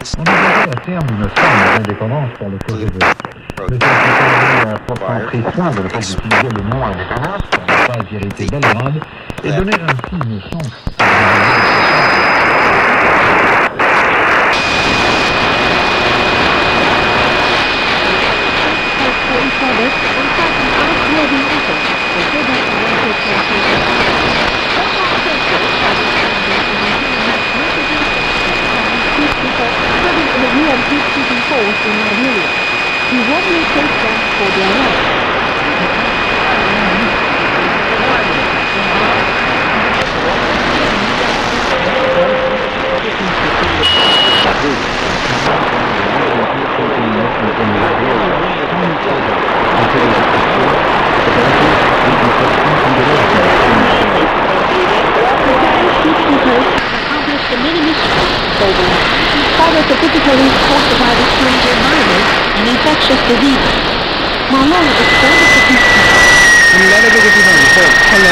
On envisage à terme une forme d'indépendance pour le projet de M. Foucault a pourtant pris soin de ne pas utiliser le mot indépendance pour ne pas irriter Belgrade et donner ainsi une chance à He warmly takes them for their life. Accomplished the many missions program. Father specifically talked about the strange environment and infectious diseases. 马龙 expanded the picture. 你来了这个地方以后，看到